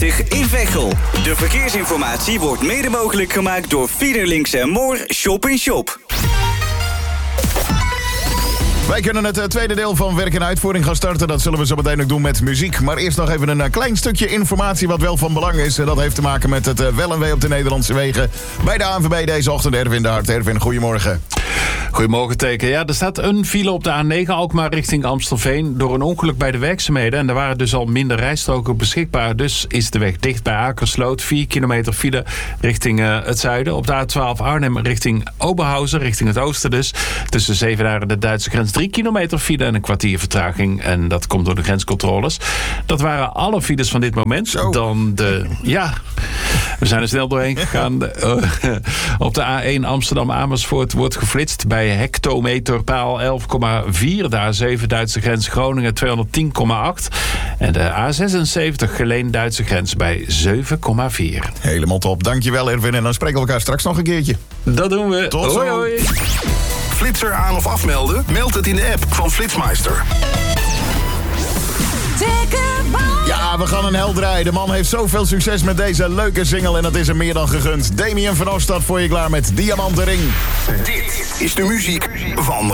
In Veghel. De verkeersinformatie wordt mede mogelijk gemaakt door Fiederlinks en Moor Shop in Shop. Wij kunnen het tweede deel van Werk en Uitvoering gaan starten. Dat zullen we zo meteen ook doen met muziek. Maar eerst nog even een klein stukje informatie wat wel van belang is. En dat heeft te maken met het wel en wee op de Nederlandse wegen. Bij de ANWB deze ochtend, Erwin de Hart. Erwin, goedemorgen. Goedemorgen, Teken. Ja, er staat een file op de A9 Alkmaar richting Amstelveen door een ongeluk bij de werkzaamheden. En er waren dus al minder rijstroken beschikbaar. Dus is de weg dicht bij Akersloot. 4 kilometer file richting het zuiden. Op de A12 Arnhem richting Oberhausen, richting het oosten dus. Tussen Zevenaar en de Duitse grens 3 kilometer file en een kwartier vertraging. En dat komt door de grenscontroles. Dat waren alle files van dit moment. Zo. Dan ja, we zijn er snel doorheen gegaan. Op de A1 Amsterdam-Amersfoort wordt geflitst bij hectometerpaal 11,4. De A7 Duitse grens Groningen 210,8. En de A76 Geleen-Duitse grens bij 7,4. Helemaal top. Dankjewel, Erwin. En dan spreken we elkaar straks nog een keertje. Dat doen we. Tot zo. Hoi, hoi. Flitser aan of afmelden? Meld het in de app van Flitsmeister. Ja, we gaan een hel draaien. De man heeft zoveel succes met deze leuke single en dat is hem meer dan gegund. Damien van Ostad voor je klaar met Diamantenring. Dit is de muziek van